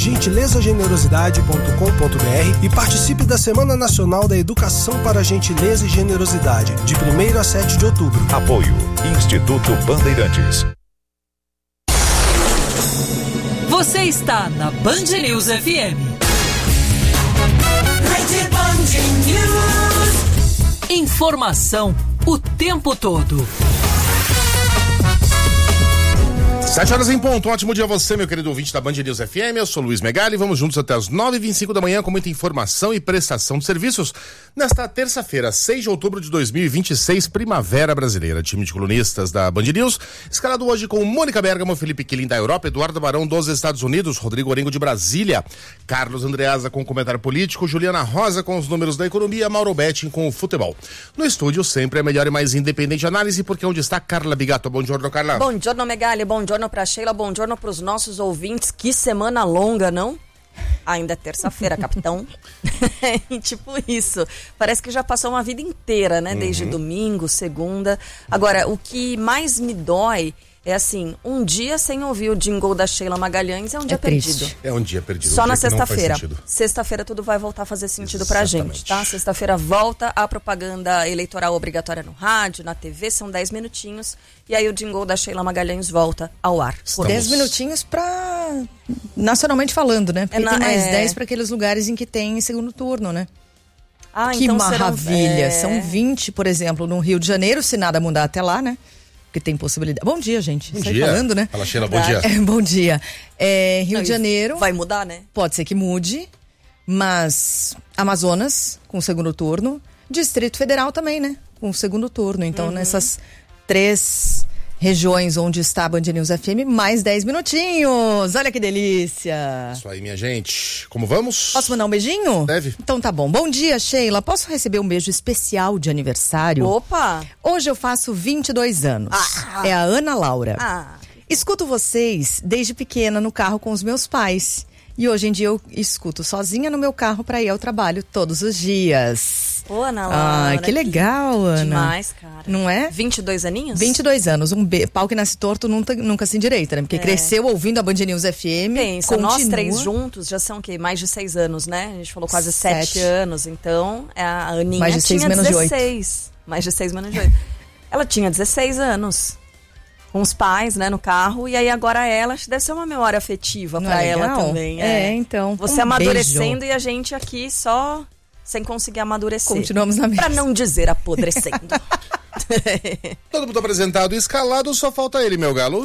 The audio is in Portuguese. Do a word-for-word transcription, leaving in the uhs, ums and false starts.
gentileza generosidade ponto com ponto br e participe da Semana Nacional da Educação para a Gentileza e Generosidade, de primeiro a sete de outubro. Apoio Instituto Bandeirantes. Você está na Band News F M. Rede Band News. Informação o tempo todo. Sete horas em ponto, um ótimo dia a você, meu querido ouvinte da Band News F M, eu sou Luiz Megali, vamos juntos até as nove e vinte e cinco da manhã com muita informação e prestação de serviços nesta terça-feira, seis de outubro de dois mil e vinte e seis, Primavera Brasileira. Time de colunistas da Band News, escalado hoje com Mônica Bergamo, Felipe Quilin da Europa, Eduardo Barão dos Estados Unidos, Rodrigo Orengo de Brasília, Carlos Andreasa com o comentário político, Juliana Rosa com os números da economia, Mauro Betting com o futebol. No estúdio sempre a melhor e mais independente análise, porque onde está Carla Bigato. Bom dia, Carla. Bom dia, Megali, bom dia pra Sheila, bom dia para os nossos ouvintes. Que semana longa, não? Ainda é terça-feira, capitão. Tipo isso. Parece que já passou uma vida inteira, né? Uhum. Desde domingo, segunda. Agora, o que mais me dói é assim, um dia sem ouvir o jingle da Sheila Magalhães é um dia é perdido. É um dia perdido. Só um na dia sexta-feira. Sexta-feira tudo vai voltar a fazer sentido Exatamente. Pra gente, tá? Sexta-feira volta a propaganda eleitoral obrigatória no rádio, na T V, são dez minutinhos. E aí o jingle da Sheila Magalhães volta ao ar. Estamos... dez minutinhos pra... nacionalmente falando, né? Porque é na, tem mais é... dez para aqueles lugares em que tem segundo turno, né? Ah, que então maravilha. Serão... É... São vinte, por exemplo, no Rio de Janeiro, se nada mudar até lá, né? Que tem possibilidade. Bom dia, gente. Bom Sai dia. falando, né? Fala, Sheila, bom dia. É, bom dia. É, Rio Não, de Janeiro. Vai mudar, né? Pode ser que mude, mas Amazonas, com o segundo turno. Distrito Federal também, né? Com o segundo turno. Então, uhum. nessas três regiões onde está a Band News F M, mais dez minutinhos. Olha que delícia. Isso aí, minha gente. Como vamos? Posso mandar um beijinho? Deve. Então tá bom. Bom dia, Sheila. Posso receber um beijo especial de aniversário? Opa! Hoje eu faço vinte e dois anos. Ah. É a Ana Laura. Ah. Escuto vocês desde pequena no carro com os meus pais. E hoje em dia eu escuto sozinha no meu carro para ir ao trabalho todos os dias. Ô, Ana Laura. Ai, que legal, Ana. Demais, cara. Não é? vinte e dois aninhos? vinte e dois anos. Um be... pau que nasce torto nunca, nunca se endireita, né? Porque é. cresceu ouvindo a Band News F M. Pensa, continua... nós três juntos já são o quê? Mais de seis anos, né? A gente falou quase sete, sete anos. Então, a Aninha Mais de seis tinha menos dezesseis. De oito. Mais de seis menos de oito. Ela tinha dezesseis anos. Com os pais, né, no carro, e aí agora ela, deve ser uma memória afetiva Não pra é ela legal? também. É, é então. Você um amadurecendo beijo. E a gente aqui só sem conseguir amadurecer. Continuamos na mesma. Pra não dizer apodrecendo. Todo mundo apresentado e escalado, só falta ele, meu galo.